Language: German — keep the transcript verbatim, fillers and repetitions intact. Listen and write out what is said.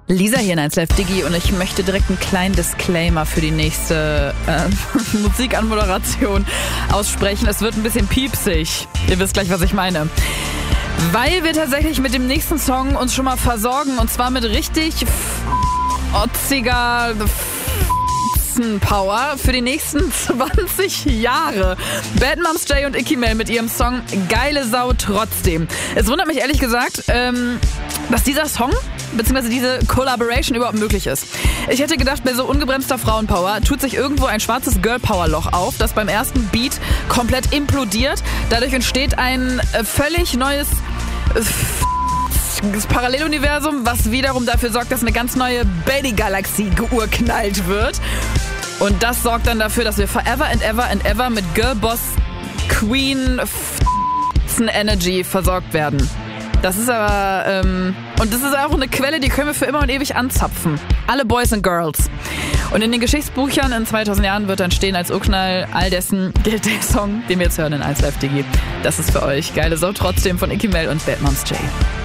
Lisa hier in eins Live Digi und ich möchte direkt einen kleinen Disclaimer für die nächste äh, Musikanmoderation aussprechen. Es wird ein bisschen piepsig. Ihr wisst gleich, was ich meine. Weil wir tatsächlich mit dem nächsten Song uns schon mal versorgen und zwar mit richtig otziger Power für die nächsten zwanzig Jahre. Bad Moms J und Icky Mel mit ihrem Song Geile Sau trotzdem. Es wundert mich ehrlich gesagt, ähm, dass dieser Song bzw. diese Collaboration überhaupt möglich ist. Ich hätte gedacht, bei so ungebremster Frauenpower tut sich irgendwo ein schwarzes Girl-Power-Loch auf, das beim ersten Beat komplett implodiert. Dadurch entsteht ein äh, völlig neues äh, das Paralleluniversum, was wiederum dafür sorgt, dass eine ganz neue Baby-Galaxie geurknallt wird. Und das sorgt dann dafür, dass wir forever and ever and ever mit Girlboss Queen Energy versorgt werden. Das ist aber, ähm, und das ist auch eine Quelle, die können wir für immer und ewig anzapfen. Alle Boys and Girls. Und in den Geschichtsbüchern in zweitausend Jahren wird dann stehen als Urknall all dessen gilt der Song, den wir jetzt hören in eins Live Digi. Das ist für euch Geile Sau trotzdem von Icky Mel und Bad Moms J.